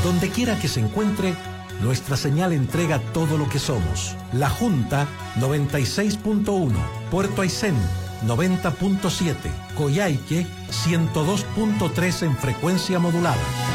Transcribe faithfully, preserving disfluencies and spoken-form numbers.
Donde quiera que se encuentre, nuestra señal entrega todo lo que somos. La Junta noventa y seis punto uno, Puerto Aysén noventa punto siete, Coyhaique ciento dos punto tres en frecuencia modulada.